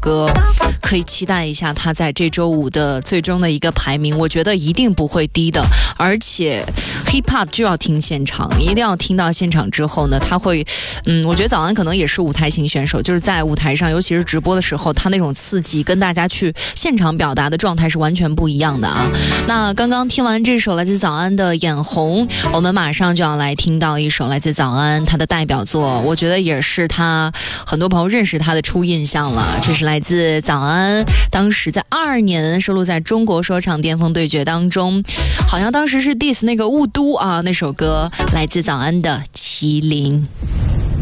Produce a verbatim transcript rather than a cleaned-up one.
歌，可以期待一下他在这周五的最终的一个排名，我觉得一定不会低的。而且 hip hop 就要听现场，一定要听到现场之后呢，他会嗯，我觉得早安可能也是舞台型选手，就是在舞台上尤其是直播的时候，他那种刺激跟大家去现场表达的状态是完全不一样的啊。那刚刚听完这首来自早安的眼红，我们马上就要来听到一首来自早安他的代表作，我觉得也是他很多朋友认识他的初印象了。这是来自早安当时在二二年收录在中国说唱巅峰对决当中，好像当时是 diss 那个雾都啊，那首歌来自早安的麒麟。